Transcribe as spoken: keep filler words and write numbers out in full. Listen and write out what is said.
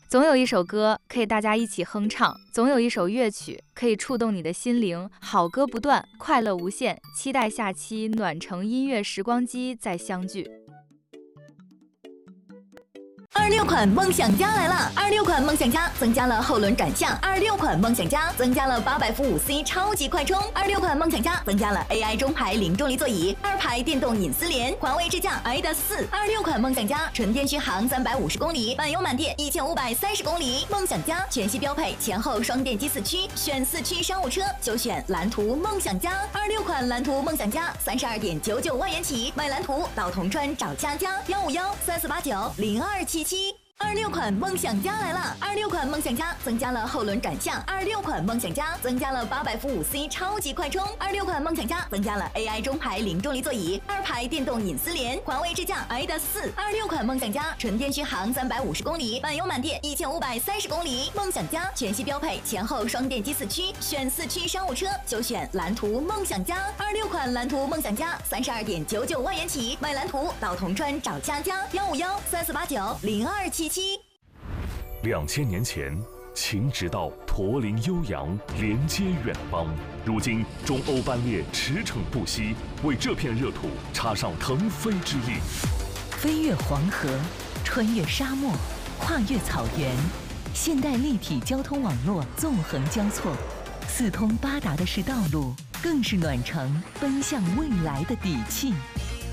总有一首歌可以大家一起哼唱，总有一首乐曲可以触动你的心灵。好歌不断，快乐无限，期待下期暖城音乐时光机再相聚。 二六款梦想家来了！二六款梦想家增加了后轮转向，二六款梦想家增加了八百伏五 C 超级快充，二六款梦想家增加了 A I 中排零重力座椅，二排电动隐私联，华为智驾 I D A S 四。二六款梦想家纯电续航三百五十公里，满油满电一千五百三十公里。梦想家全系标配前后双电机四驱，选四驱商务车就选蓝图梦想家。二六款蓝图梦想家三十二点九九万元起，买蓝图到铜川找佳佳，幺五幺三四八九零二七七。二六款梦想家来了！二六款梦想家增加了后轮转向，二六款梦想家增加了八百伏五 C 超级快充，二六款梦想家增加了 A I 中排零重力座椅，二排电动隐私联，华为智驾 I D A S 四。二六款梦想家纯电续航三百五十公里，满油满电一千五百三十公里。梦想家全系标配前后双电机四驱，选四驱商务车就选蓝图梦想家。二六款蓝图梦想家三十二点九九万元起，买蓝图到铜川找佳佳，幺五幺三四八九零二七。 两千年前，秦直道驼铃悠扬，连接远邦。如今，中欧班列驰骋不息，为这片热土插上腾飞之力。 飞越黄河，穿越沙漠，跨越草原，现代立体交通网络纵横交错，四通八达的是道路，更是暖城奔向未来的底气。